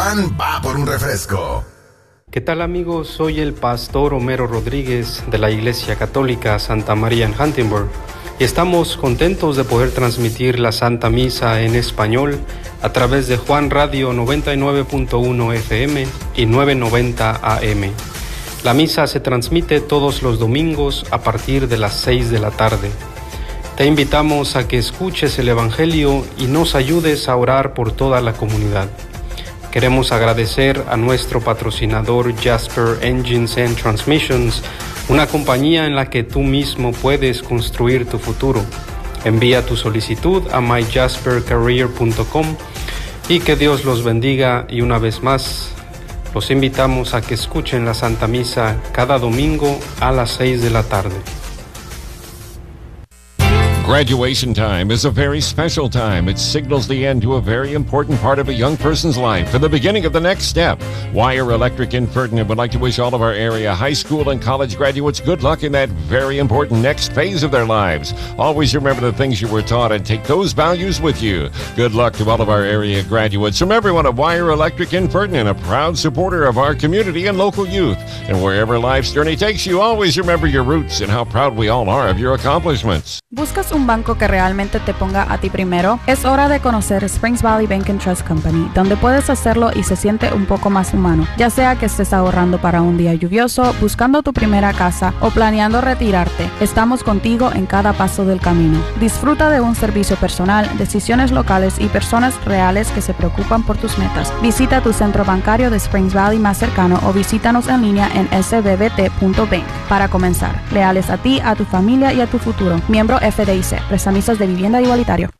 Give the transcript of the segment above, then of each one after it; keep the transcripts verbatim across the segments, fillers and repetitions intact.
Juan va por un refresco. ¿Qué tal, amigos? Soy el pastor Homero Rodríguez de la Iglesia Católica Santa María en Huntingburg y estamos contentos de poder transmitir la Santa Misa en español a través de Juan Radio noventa y nueve punto uno F M y novecientos noventa A M. La misa se transmite todos los domingos a partir de las seis de la tarde. Te invitamos a que escuches el Evangelio y nos ayudes a orar por toda la comunidad. Queremos agradecer a nuestro patrocinador Jasper Engines and Transmissions, una compañía en la que tú mismo puedes construir tu futuro. Envía tu solicitud a my jasper career punto com y que Dios los bendiga, y una vez más los invitamos a que escuchen la Santa Misa cada domingo a las seis de la tarde. Graduation time is a very special time. It signals the end to a very important part of a young person's life and the beginning of the next step. Wire Electric in Ferdinand would like to wish all of our area high school and college graduates good luck in that very important next phase of their lives. Always remember the things you were taught and take those values with you. Good luck to all of our area graduates. From everyone at Wire Electric in Ferdinand, a proud supporter of our community and local youth. And wherever life's journey takes you, always remember your roots and how proud we all are of your accomplishments. ¿Buscas un banco que realmente te ponga a ti primero? Es hora de conocer Springs Valley Bank and Trust Company, donde puedes hacerlo y se siente un poco más humano. Ya sea que estés ahorrando para un día lluvioso, buscando tu primera casa o planeando retirarte, estamos contigo en cada paso del camino. Disfruta de un servicio personal, decisiones locales y personas reales que se preocupan por tus metas. Visita tu centro bancario de Springs Valley más cercano o visítanos en línea en s b b t punto bank. Para comenzar, leales a ti, a tu familia y a tu futuro. Miembro F D I C, prestamistas de vivienda igualitario.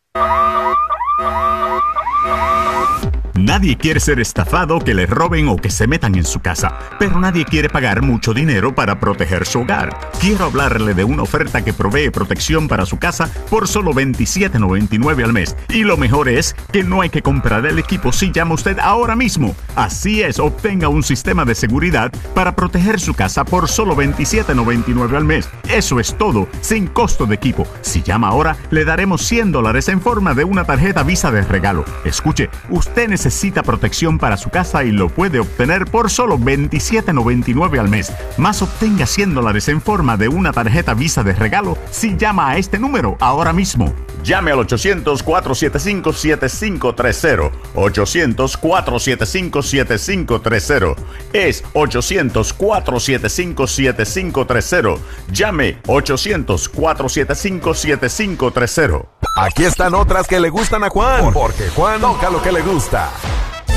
Nadie quiere ser estafado, que le roben o que se metan en su casa, pero nadie quiere pagar mucho dinero para proteger su hogar. Quiero hablarle de una oferta que provee protección para su casa por solo veintisiete noventa y nueve al mes. Y lo mejor es que no hay que comprar el equipo si llama usted ahora mismo. Así es, obtenga un sistema de seguridad para proteger su casa por solo veintisiete noventa y nueve al mes. Eso es todo, sin costo de equipo. Si llama ahora, le daremos cien dólares en forma de una tarjeta Visa de regalo. Escuche, usted necesita Necesita protección para su casa y lo puede obtener por solo veintisiete noventa y nueve al mes. Más, obtenga cien dólares en forma de una tarjeta Visa de regalo si llama a este número ahora mismo. Llame al ochocientos, cuatro siete cinco, siete cinco tres cero. ochocientos, cuatro siete cinco, siete cinco tres cero. Es ochocientos, cuatro siete cinco, siete cinco tres cero. Llame ochocientos, cuatro siete cinco, siete cinco tres cero. Aquí están otras que le gustan a Juan, porque Juan toca lo que le gusta.